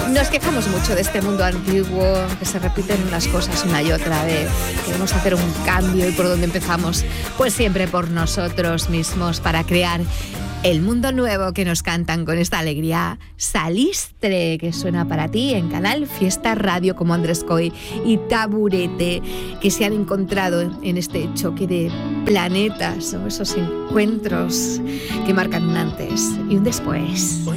Nos quejamos mucho de este mundo antiguo, que se repiten unas cosas una y otra vez. Queremos hacer un cambio, y ¿por dónde empezamos? Pues siempre por nosotros mismos, para crear el mundo nuevo que nos cantan con esta alegría. Salistre, que suena para ti en Canal Fiesta Radio, como Andrés Coy y Taburete, que se han encontrado en este choque de planetas, o esos encuentros que marcan un antes y un después.